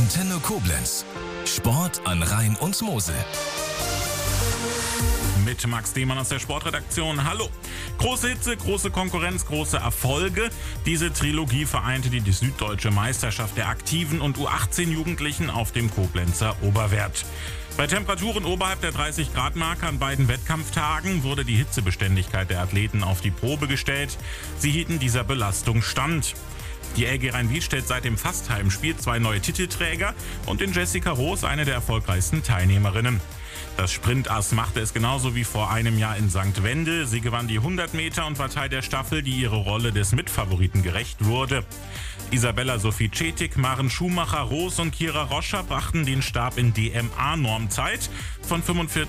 Antenne Koblenz. Sport an Rhein und Mosel. Mit Max Demann aus der Sportredaktion. Hallo. Große Hitze, große Konkurrenz, große Erfolge. Diese Trilogie vereinte die süddeutsche Meisterschaft der aktiven und U18-Jugendlichen auf dem Koblenzer Oberwert. Bei Temperaturen oberhalb der 30-Grad-Marke an beiden Wettkampftagen wurde die Hitzebeständigkeit der Athleten auf die Probe gestellt. Sie hielten dieser Belastung stand. Die LG Rhein-Wied stellt seit dem Fastheimspiel 2 neue Titelträger und in Jessica Roos eine der erfolgreichsten Teilnehmerinnen. Das Sprintass machte es genauso wie vor einem Jahr in St. Wendel. Sie gewann die 100 Meter und war Teil der Staffel, die ihre Rolle des Mitfavoriten gerecht wurde. Isabella Sophie Cetik, Maren Schumacher, Roos und Kira Roscher brachten den Stab in DMA-Normzeit von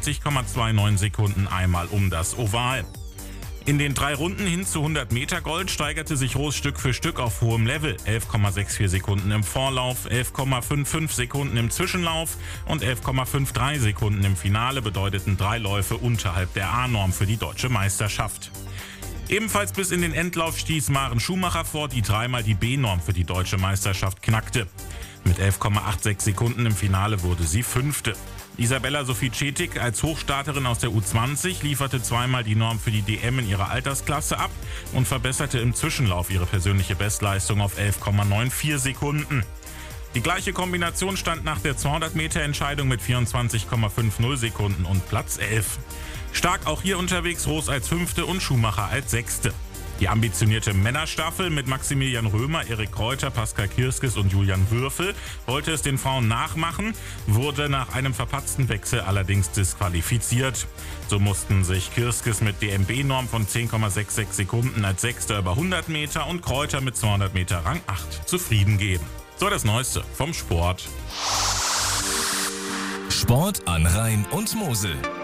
45,29 Sekunden einmal um das Oval. In den 3 Runden hin zu 100 Meter Gold steigerte sich Roos Stück für Stück auf hohem Level. 11,64 Sekunden im Vorlauf, 11,55 Sekunden im Zwischenlauf und 11,53 Sekunden im Finale bedeuteten 3 Läufe unterhalb der A-Norm für die deutsche Meisterschaft. Ebenfalls bis in den Endlauf stieß Maren Schumacher vor, die dreimal die B-Norm für die deutsche Meisterschaft knackte. Mit 11,86 Sekunden im Finale wurde sie Fünfte. Isabella Sophie Cetik als Hochstarterin aus der U20 lieferte zweimal die Norm für die DM in ihrer Altersklasse ab und verbesserte im Zwischenlauf ihre persönliche Bestleistung auf 11,94 Sekunden. Die gleiche Kombination stand nach der 200-Meter-Entscheidung mit 24,50 Sekunden und Platz 11. Stark auch hier unterwegs Roos als Fünfte und Schumacher als Sechste. Die ambitionierte Männerstaffel mit Maximilian Römer, Erik Kräuter, Pascal Kirskes und Julian Würfel wollte es den Frauen nachmachen, wurde nach einem verpatzten Wechsel allerdings disqualifiziert. So mussten sich Kirskes mit DMB-Norm von 10,66 Sekunden als Sechster über 100 Meter und Kräuter mit 200 Meter Rang 8 zufrieden geben. So das Neueste vom Sport. Sport an Rhein und Mosel.